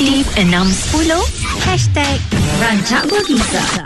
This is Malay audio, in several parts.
Aktif 610 #Rancak Bergisah.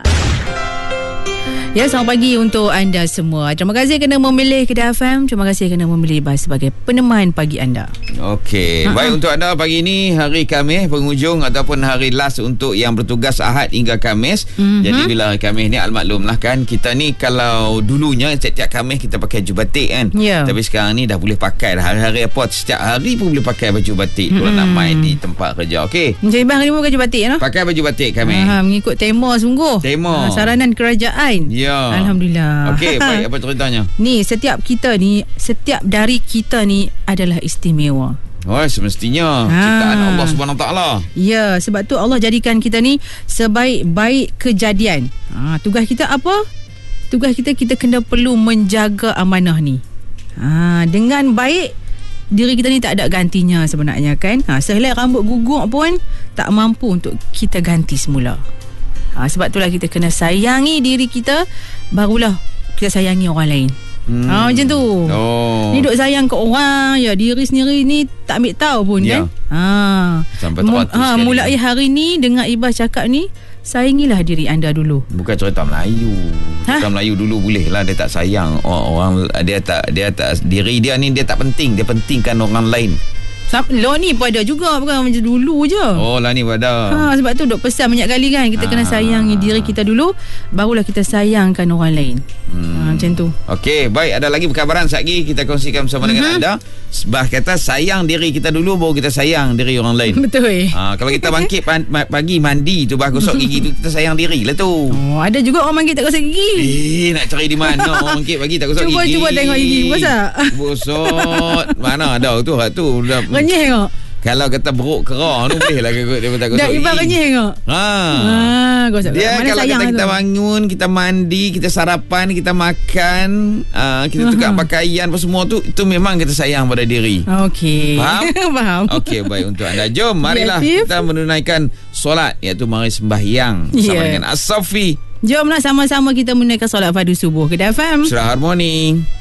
Ya, selamat pagi untuk anda semua. Terima kasih kerana memilih Kedah FM. Terima kasih kerana memilih BAS sebagai peneman pagi anda. Okey, baik untuk anda pagi ini hari Khamis penghujung ataupun hari last untuk yang bertugas Ahad hingga Khamis. Jadi bila hari Khamis ni almaklumlah kan, kita ni kalau dulunya setiap Khamis kita pakai baju batik kan. Tapi sekarang ni dah boleh pakai dah. Hari-hari apa setiap hari pun boleh pakai baju batik kalau nak main di tempat kerja. Okey. Encik Ibah hari ni pakai baju batik no? Pakai baju batik Khamis. Mengikut tema sungguh. Tema. Saranan kerajaan. Ya. Alhamdulillah. Okey, baik, apa ceritanya? Ni setiap dari kita ni adalah istimewa. Oh, semestinya ciptaan Allah Subhanahu Wa Taala. Ya, sebab tu Allah jadikan kita ni sebaik-baik kejadian. Tugas kita apa? Tugas kita kena perlu menjaga amanah ni. Dengan baik, diri kita ni tak ada gantinya sebenarnya kan. Sehelai rambut guguk pun tak mampu untuk kita ganti semula. Sebab itulah kita kena sayangi diri kita, barulah kita sayangi orang lain. Macam tu. Ni duk sayang ke orang, ya diri sendiri ni tak ambil tahu pun kan. Sampai teratur mulai hari ni dengar Ibah cakap ni, sayangilah diri anda dulu. Bukan cerita Melayu. Cerita Melayu dulu boleh lah, dia tak sayang orang, dia tak diri dia ni dia tak penting, dia pentingkan orang lain. Lah ni pun ada juga, bukan macam dulu je. Oh lah ni pun ada. Sebab tu duk pesan banyak kali kan, kita kena sayangi diri kita dulu, barulah kita sayangkan orang lain. Macam tu. Okey, baik, ada lagi perkabaran sekejap lagi kita kongsikan bersama dengan anda. Sebab kata sayang diri kita dulu, baru kita sayang diri orang lain. Betul. Kalau kita bangkit pagi mandi tu, gosok gigi tu, kita sayang diri lah tu. Ada juga orang bangkit tak gosok gigi. Nak cari di mana orang bangkit pagi tak gosok gigi. Cuba tengok gigi Bosok. Mana ada tu dah renyih tengok. Kalau kata beruk kerah tu boleh lah dia tak gosok gigi. Dah Ibah renyih tengok. Gosok. Dia kalau kita bangun, kita mandi, kita sarapan, kita makan, kita tukar pakaian apa semua tu, itu memang kita sayang pada diri. Okey. Faham? Faham. Okey, baik untuk anda. Jom marilah kita menunaikan solat, iaitu mari sembahyang bersama dengan As-Safi. Jomlah sama-sama kita menunaikan solat fardu subuh. Kedah FM. Surah Harmoni.